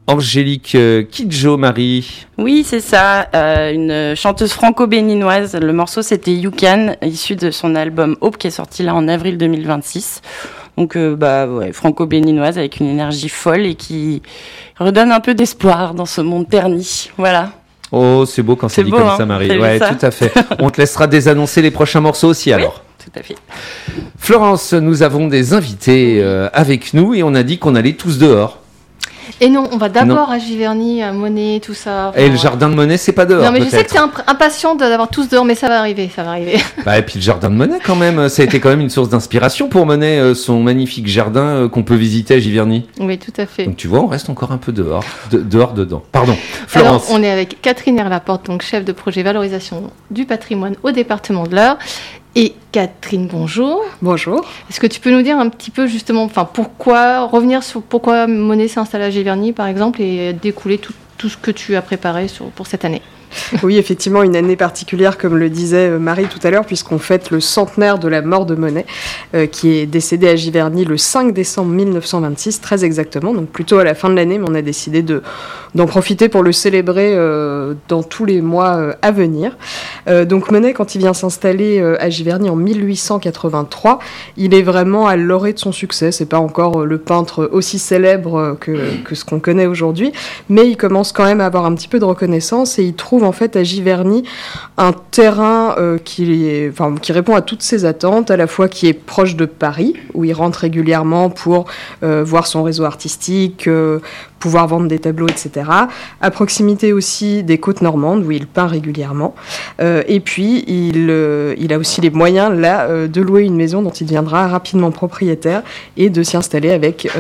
Angélique Kidjo, Marie. Oui, c'est ça, une chanteuse franco-béninoise. Le morceau, c'était You Can, issu de son album Hope, qui est sorti là en avril 2026. Donc, franco-béninoise avec une énergie folle et qui redonne un peu d'espoir dans ce monde terni. Voilà. Oh, c'est beau quand c'est dit beau, comme ça, Marie. Ouais, tout à fait. On te laissera désannoncer les prochains morceaux aussi, alors. Oui, tout à fait. Florence, nous avons des invités avec nous et on a dit qu'on allait tous dehors. Et non, on va d'abord à Giverny, à Monet, tout ça. Et le jardin de Monet, c'est pas dehors. Non, mais peut-être. Je sais que t'es impatient d'avoir tous dehors, mais ça va arriver. Et puis le jardin de Monet, quand même, ça a été quand même une source d'inspiration pour Monet, son magnifique jardin qu'on peut visiter à Giverny. Oui, tout à fait. Donc tu vois, on reste encore un peu dehors, dedans. Pardon, Florence. Alors, on est avec Catherine Herlaporte, donc chef de projet valorisation du patrimoine au département de l'Eure. Et Catherine, bonjour. Bonjour. Est-ce que tu peux nous dire un petit peu justement, revenir sur pourquoi Monet s'est installé à Giverny par exemple et découler tout ce que tu as préparé pour cette année? Oui, effectivement, une année particulière, comme le disait Marie tout à l'heure, puisqu'on fête le centenaire de la mort de Monet, qui est décédé à Giverny le 5 décembre 1926, très exactement, donc plutôt à la fin de l'année, mais on a décidé d'en profiter pour le célébrer dans tous les mois à venir. Donc Monet, quand il vient s'installer à Giverny en 1883, il est vraiment à l'orée de son succès. C'est pas encore le peintre aussi célèbre que ce qu'on connaît aujourd'hui, mais il commence quand même à avoir un petit peu de reconnaissance et il trouve en fait à Giverny un terrain qui répond à toutes ses attentes, à la fois qui est proche de Paris, où il rentre régulièrement pour voir son réseau artistique, pouvoir vendre des tableaux, etc. À proximité aussi des côtes normandes, où il peint régulièrement. Et puis, il a aussi les moyens, là, de louer une maison dont il deviendra rapidement propriétaire et de s'y installer avec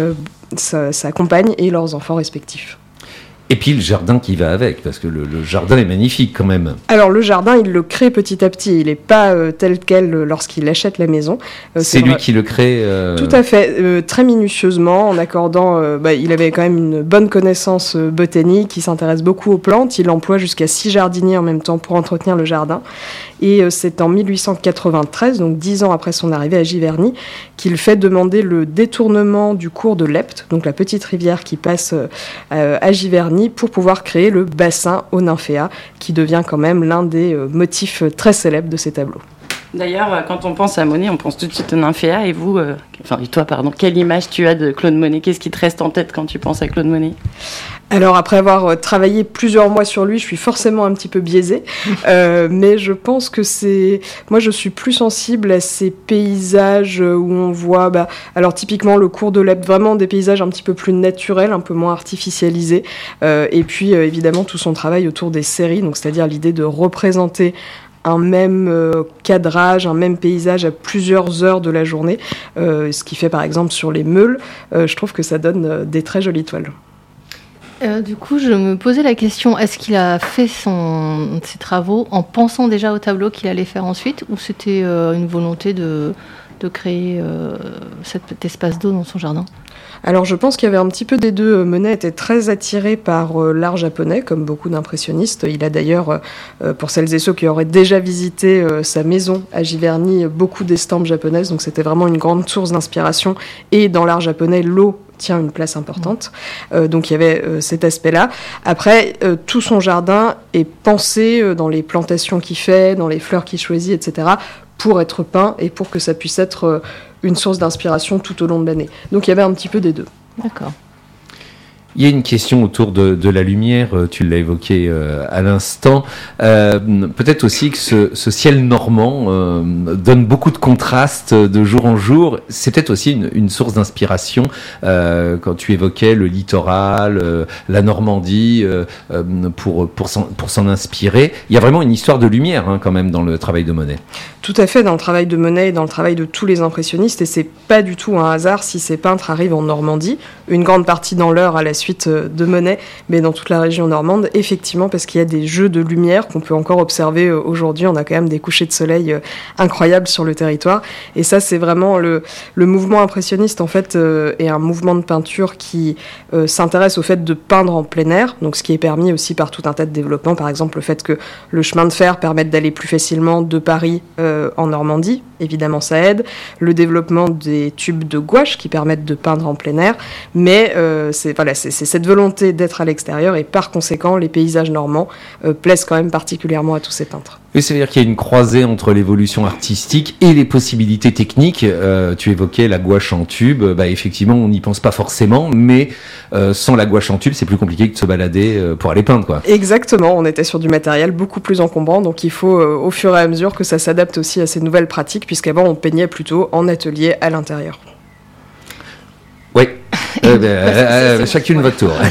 sa compagne et leurs enfants respectifs. Et puis le jardin qui va avec, parce que le jardin est magnifique quand même. Alors le jardin, il le crée petit à petit, il n'est pas tel quel lorsqu'il achète la maison. C'est lui qui le crée Tout à fait, très minutieusement, en accordant... il avait quand même une bonne connaissance botanique, il s'intéresse beaucoup aux plantes, il emploie jusqu'à 6 jardiniers en même temps pour entretenir le jardin. Et c'est en 1893, donc 10 ans après son arrivée à Giverny, qu'il fait demander le détournement du cours de l'Epte, donc la petite rivière qui passe à Giverny, pour pouvoir créer le bassin aux nymphéas, qui devient quand même l'un des motifs très célèbres de ces tableaux. D'ailleurs, quand on pense à Monet, on pense tout de suite aux nymphéas. Et toi, quelle image tu as de Claude Monet? Qu'est-ce qui te reste en tête quand tu penses à Claude Monet? Alors, après avoir travaillé plusieurs mois sur lui, je suis forcément un petit peu biaisée. Mais je pense que moi, je suis plus sensible à ces paysages où on voit, alors typiquement le cours de l'Epte, vraiment des paysages un petit peu plus naturels, un peu moins artificialisés. Et puis, évidemment, tout son travail autour des séries, donc c'est-à-dire l'idée de représenter un même cadrage, un même paysage à plusieurs heures de la journée, ce qui fait par exemple sur les meules, je trouve que ça donne des très jolies toiles. Du coup, je me posais la question, est-ce qu'il a fait ses travaux en pensant déjà au tableau qu'il allait faire ensuite, ou c'était une volonté de créer cet espace d'eau dans son jardin? Alors je pense qu'il y avait un petit peu des deux. Monet était très attiré par l'art japonais, comme beaucoup d'impressionnistes. Il a d'ailleurs, pour celles et ceux qui auraient déjà visité sa maison à Giverny, beaucoup d'estampes japonaises. Donc c'était vraiment une grande source d'inspiration. Et dans l'art japonais, l'eau tient une place importante. Donc il y avait cet aspect-là. Après, tout son jardin est pensé dans les plantations qu'il fait, dans les fleurs qu'il choisit, etc., pour être peint et pour que ça puisse être une source d'inspiration tout au long de l'année. Donc il y avait un petit peu des deux. D'accord. Il y a une question autour de la lumière, tu l'as évoqué à l'instant. Peut-être aussi que ce ciel normand donne beaucoup de contrastes de jour en jour. C'est peut-être aussi une source d'inspiration quand tu évoquais le littoral, la Normandie, pour s'en inspirer. Il y a vraiment une histoire de lumière quand même dans le travail de Monet. Tout à fait, dans le travail de Monet et dans le travail de tous les impressionnistes, et c'est pas du tout un hasard si ces peintres arrivent en Normandie, une grande partie dans l'Eure à la suite de Monet, mais dans toute la région normande, effectivement, parce qu'il y a des jeux de lumière qu'on peut encore observer aujourd'hui. On a quand même des couchers de soleil incroyables sur le territoire, et ça c'est vraiment le mouvement impressionniste en fait, est un mouvement de peinture qui s'intéresse au fait de peindre en plein air, donc ce qui est permis aussi par tout un tas de développements, par exemple le fait que le chemin de fer permette d'aller plus facilement de Paris en Normandie, évidemment ça aide, le développement des tubes de gouache qui permettent de peindre en plein air, mais c'est c'est cette volonté d'être à l'extérieur, et par conséquent, les paysages normands plaisent quand même particulièrement à tous ces peintres. Oui, ça veut dire qu'il y a une croisée entre l'évolution artistique et les possibilités techniques. Tu évoquais la gouache en tube. Effectivement, on n'y pense pas forcément, mais sans la gouache en tube, c'est plus compliqué que de se balader pour aller peindre, quoi. Exactement, on était sur du matériel beaucoup plus encombrant, donc il faut au fur et à mesure que ça s'adapte aussi à ces nouvelles pratiques, puisqu'avant on peignait plutôt en atelier à l'intérieur. Oui, chacune votre tour.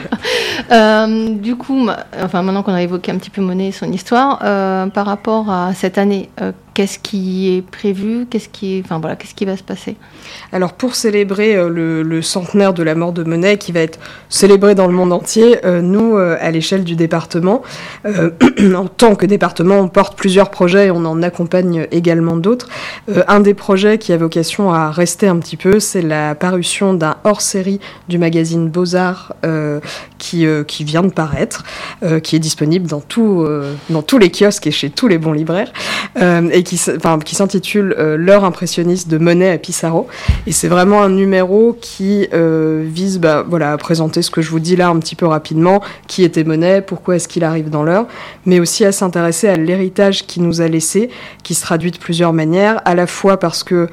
Du coup, maintenant qu'on a évoqué un petit peu Monet et son histoire, par rapport à cette année, qu'est-ce qui est prévu ? Qu'est-ce qui va se passer ? Alors pour célébrer le centenaire de la mort de Monet, qui va être célébré dans le monde entier, nous, à l'échelle du département, en tant que département, on porte plusieurs projets et on en accompagne également d'autres. Un des projets qui a vocation à rester un petit peu, c'est la parution d'un hors-série du magazine Beaux-Arts qui vient de paraître, qui est disponible dans tous les kiosques et chez tous les bons libraires, et qui s'intitule L'heure impressionniste de Monet à Pissarro. Et c'est vraiment un numéro qui vise à présenter ce que je vous dis là un petit peu rapidement, qui était Monet, pourquoi est-ce qu'il arrive dans l'heure, mais aussi à s'intéresser à l'héritage qu'il nous a laissé, qui se traduit de plusieurs manières, à la fois parce que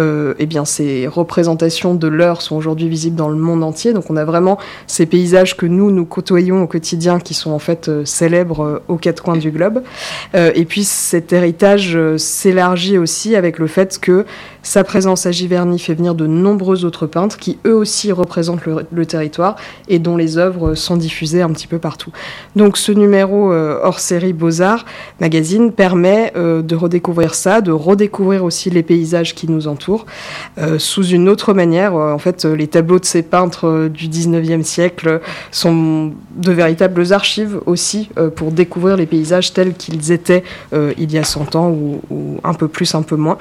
ces représentations de l'heure sont aujourd'hui visibles dans le monde entier, donc on a vraiment ces paysages que nous côtoyons au quotidien, qui sont en fait célèbres aux quatre coins du globe, et puis cet héritage s'élargit aussi avec le fait que sa présence à Giverny fait venir de nombreux autres peintres qui eux aussi représentent le territoire et dont les œuvres sont diffusées un petit peu partout. Donc ce numéro hors série Beaux-Arts magazine permet de redécouvrir ça, de redécouvrir aussi les paysages qui nous entourent sous une autre manière. En fait, les tableaux de ces peintres du 19e siècle sont de véritables archives aussi pour découvrir les paysages tels qu'ils étaient il y a 100 ans ou un peu plus, un peu moins.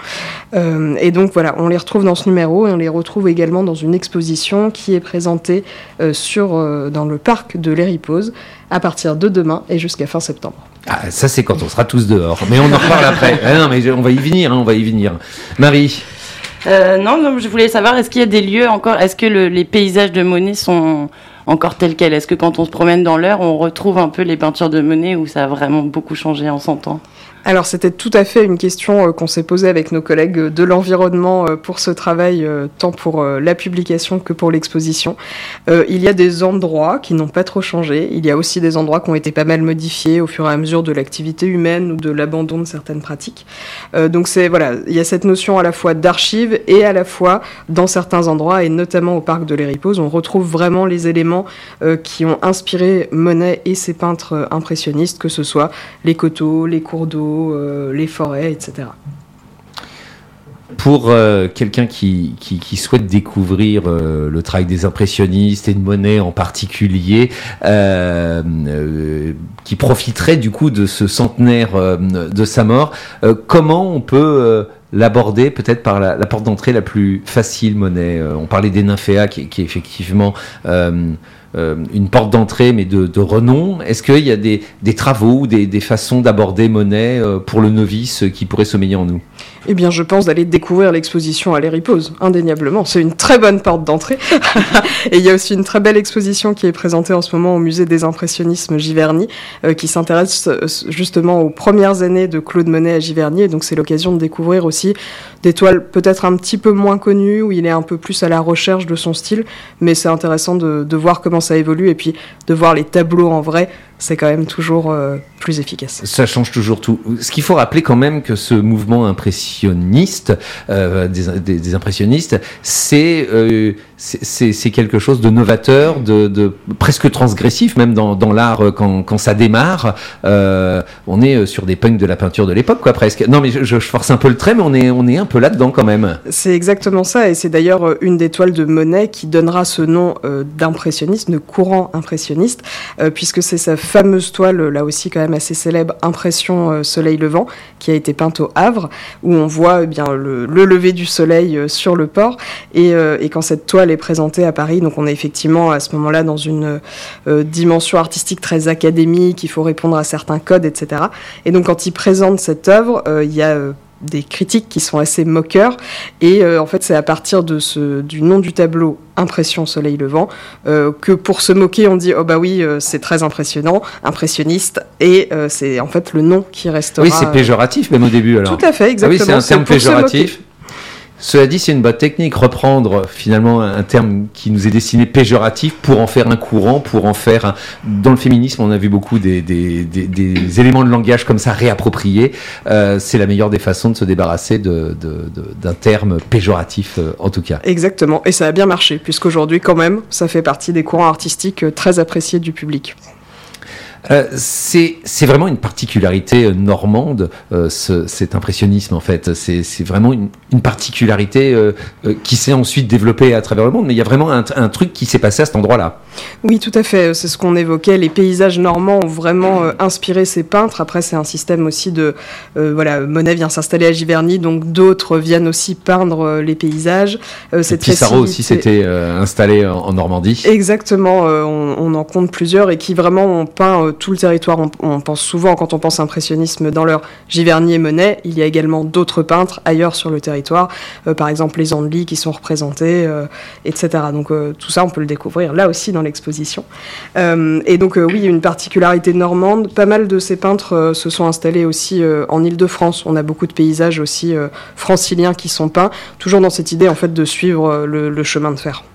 Et donc voilà, on les retrouve dans ce numéro et on les retrouve également dans une exposition qui est présentée dans le parc de l'Héripose à partir de demain et jusqu'à fin septembre. Ah, ça c'est quand on sera tous dehors, mais on en reparle après. Non, mais on va y venir, Marie. Non, je voulais savoir, est-ce qu'il y a des lieux encore, est-ce que les paysages de Monet sont encore tels quels ? Est-ce que quand on se promène dans l'heure, on retrouve un peu les peintures de Monet ou ça a vraiment beaucoup changé en 100 ans ? Alors c'était tout à fait une question qu'on s'est posée avec nos collègues de l'environnement pour ce travail, tant pour la publication que pour l'exposition. Il y a des endroits qui n'ont pas trop changé, il y a aussi des endroits qui ont été pas mal modifiés au fur et à mesure de l'activité humaine ou de l'abandon de certaines pratiques. Donc il y a cette notion à la fois d'archives et à la fois dans certains endroits, et notamment au parc de l'Héripose, on retrouve vraiment les éléments qui ont inspiré Monet et ses peintres impressionnistes, que ce soit les coteaux, les cours d'eau, les forêts, etc. Pour quelqu'un qui souhaite découvrir le travail des impressionnistes et de Monet en particulier, qui profiterait du coup de ce centenaire de sa mort, comment on peut l'aborder peut-être par la porte d'entrée la plus facile, Monet ? On parlait des nymphéas qui est effectivement une porte d'entrée mais de renom. Est-ce qu'il y a des travaux ou des façons d'aborder Monet pour le novice qui pourrait sommeiller en nous ? Eh bien, je pense d'aller découvrir l'exposition à l'Héripose, indéniablement. C'est une très bonne porte d'entrée. Et il y a aussi une très belle exposition qui est présentée en ce moment au Musée des Impressionnismes Giverny, qui s'intéresse justement aux premières années de Claude Monet à Giverny. Et donc, c'est l'occasion de découvrir aussi des toiles peut-être un petit peu moins connues, où il est un peu plus à la recherche de son style. Mais c'est intéressant de voir comment ça évolue et puis de voir les tableaux en vrai. C'est quand même toujours plus efficace. Ça change toujours tout. Ce qu'il faut rappeler quand même, que ce mouvement impressionniste, des impressionnistes, c'est quelque chose de novateur, de presque transgressif, même dans l'art quand ça démarre. On est sur des punks de la peinture de l'époque, quoi, presque. Non, mais je force un peu le trait, mais on est un peu là-dedans quand même. C'est exactement ça, et c'est d'ailleurs une des toiles de Monet qui donnera ce nom d'impressionniste, de courant impressionniste, puisque c'est sa fameuse toile, là aussi quand même assez célèbre, Impression Soleil Levant, qui a été peinte au Havre, où on voit le lever du soleil sur le port, et quand cette toile est présentée à Paris, donc on est effectivement à ce moment-là dans une dimension artistique très académique, il faut répondre à certains codes, etc. Et donc quand il présente cette œuvre, il y a des critiques qui sont assez moqueurs. Et en fait, c'est à partir du nom du tableau Impression Soleil Levant que pour se moquer, on dit « Oh bah oui, c'est très impressionnant, impressionniste ». Et c'est en fait le nom qui restera... Oui, c'est péjoratif même au début alors. Tout à fait, exactement. Ah oui, c'est un terme péjoratif. Cela dit, c'est une bonne technique, reprendre finalement un terme qui nous est destiné péjoratif pour en faire un courant, pour en faire Dans le féminisme, on a vu beaucoup des éléments de langage comme ça réappropriés. C'est la meilleure des façons de se débarrasser d'un terme péjoratif, en tout cas. Exactement, et ça a bien marché, puisqu'aujourd'hui, quand même, ça fait partie des courants artistiques très appréciés du public. C'est vraiment une particularité normande, cet impressionnisme en fait. C'est vraiment une particularité qui s'est ensuite développée à travers le monde, mais il y a vraiment un truc qui s'est passé à cet endroit-là. Oui, tout à fait. C'est ce qu'on évoquait. Les paysages normands ont vraiment inspiré ces peintres. Après, c'est un système aussi de... Monet vient s'installer à Giverny, donc d'autres viennent aussi peindre les paysages. Pissarro aussi s'était installé en Normandie. Exactement. On en compte plusieurs et qui vraiment ont peint tout le territoire. On pense souvent, quand on pense impressionnisme, dans leur Giverny et Monet. Il y a également d'autres peintres ailleurs sur le territoire. Par exemple, les Andely qui sont représentés, etc. Donc tout ça, on peut le découvrir là aussi dans l'exposition. Et donc oui, une particularité normande. Pas mal de ces peintres se sont installés aussi en Île-de-France. On a beaucoup de paysages aussi franciliens qui sont peints, toujours dans cette idée en fait de suivre le chemin de fer.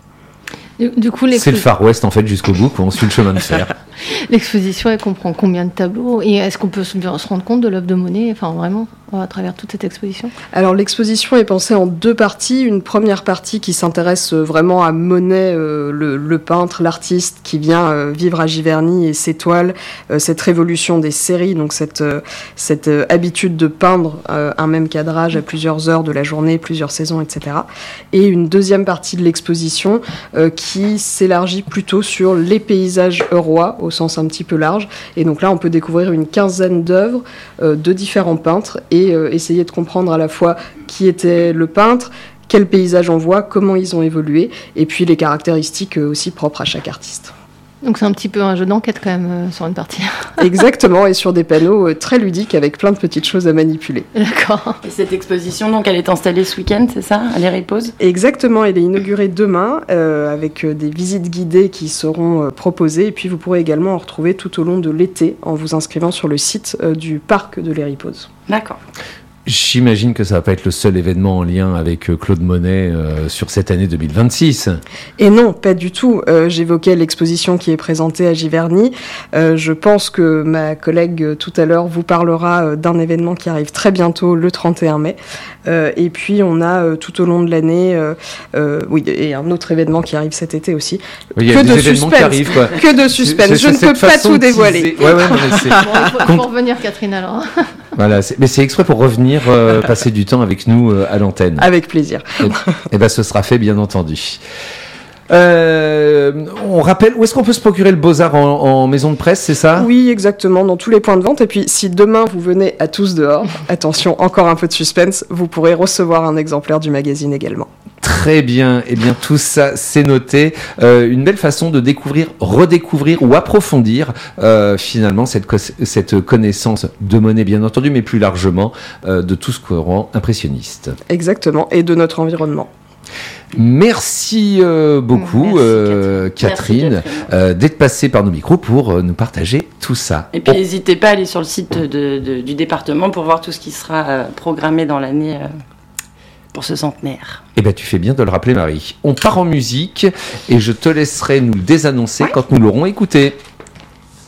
Du coup, c'est le Far West en fait jusqu'au bout, on suit le chemin de fer. L'exposition, elle comprend combien de tableaux? Et est-ce qu'on peut se rendre compte de l'œuvre de Monet, enfin vraiment, à travers toute cette exposition? Alors l'exposition est pensée en deux parties. Une première partie qui s'intéresse vraiment à Monet, le peintre, l'artiste qui vient vivre à Giverny et ses toiles, cette révolution des séries, donc cette habitude de peindre un même cadrage à plusieurs heures de la journée, plusieurs saisons, etc. Et une deuxième partie de l'exposition qui s'élargit plutôt sur les paysages eurois au sens un petit peu large. Et donc là, on peut découvrir une quinzaine d'œuvres de différents peintres et essayer de comprendre à la fois qui était le peintre, quel paysage on voit, comment ils ont évolué, et puis les caractéristiques aussi propres à chaque artiste. Donc c'est un petit peu un jeu d'enquête quand même sur une partie. Exactement, et sur des panneaux très ludiques avec plein de petites choses à manipuler. D'accord. Et cette exposition, donc, elle est installée ce week-end, c'est ça, à l'Héripoz ? Exactement, elle est inaugurée demain avec des visites guidées qui seront proposées, et puis vous pourrez également en retrouver tout au long de l'été en vous inscrivant sur le site du parc de l'Héripoz. D'accord. J'imagine que ça va pas être le seul événement en lien avec Claude Monet sur cette année 2026. Et non, pas du tout. J'évoquais l'exposition qui est présentée à Giverny. Je pense que ma collègue tout à l'heure vous parlera d'un événement qui arrive très bientôt, le 31 mai. Et puis on a tout au long de l'année, et un autre événement qui arrive cet été aussi. Oui, il y a des événements qui arrivent, quoi. Que de suspense. Je ne peux pas tout dévoiler. Ouais, mais c'est... Bon, il faut revenir, Catherine, alors. Voilà, mais c'est exprès pour revenir passer du temps avec nous à l'antenne. Avec plaisir. Et ben, ce sera fait, bien entendu. On rappelle, où est-ce qu'on peut se procurer le Beaux-Arts en maison de presse, c'est ça ? Oui, exactement, dans tous les points de vente. Et puis, si demain vous venez à tous dehors, attention, encore un peu de suspense, vous pourrez recevoir un exemplaire du magazine également. Très bien, eh bien tout ça c'est noté. Une belle façon de découvrir, redécouvrir ou approfondir finalement cette connaissance de Monet bien entendu, mais plus largement de tout ce courant impressionniste. Exactement, et de notre environnement. Merci beaucoup Catherine, d'être passée par nos micros pour nous partager tout ça. Et puis n'hésitez pas à aller sur le site du département pour voir tout ce qui sera programmé dans l'année pour ce centenaire. Eh bien, tu fais bien de le rappeler, Marie. On part en musique et je te laisserai nous le désannoncer quand nous l'aurons écouté.